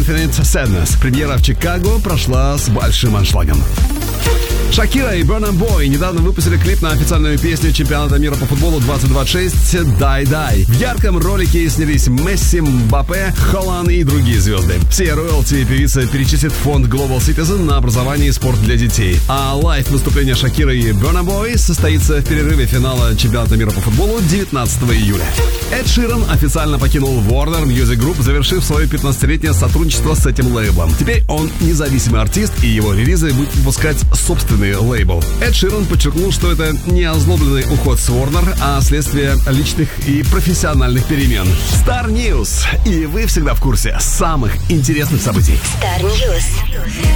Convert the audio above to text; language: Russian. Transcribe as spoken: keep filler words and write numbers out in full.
Infinite Sadness. Премьера в Чикаго прошла с большим аншлагом. Шакира и Burna Boy недавно выпустили клип на официальную песню чемпионата мира по футболу двадцать двадцать шесть «Die Die». В ярком ролике снялись Месси, Мбаппе, Холланд и другие звезды. Все роялти певица перечислит в фонд Global Citizen на образование и спорт для детей. А лайв-выступление Шакира и Burna Boy состоится в перерыве финала чемпионата мира по футболу девятнадцатого июля. Эд Ширан официально покинул Warner Music Group, завершив свое пятнадцатилетнее сотрудничество с этим лейблом. Теперь он независимый артист, и его релизы будет выпускать собственный лейбл. Эд Ширан подчеркнул, что это не озлобленный уход с Warner, а следствие личных и профессиональных перемен. Star News. И вы всегда в курсе самых интересных событий. Star News.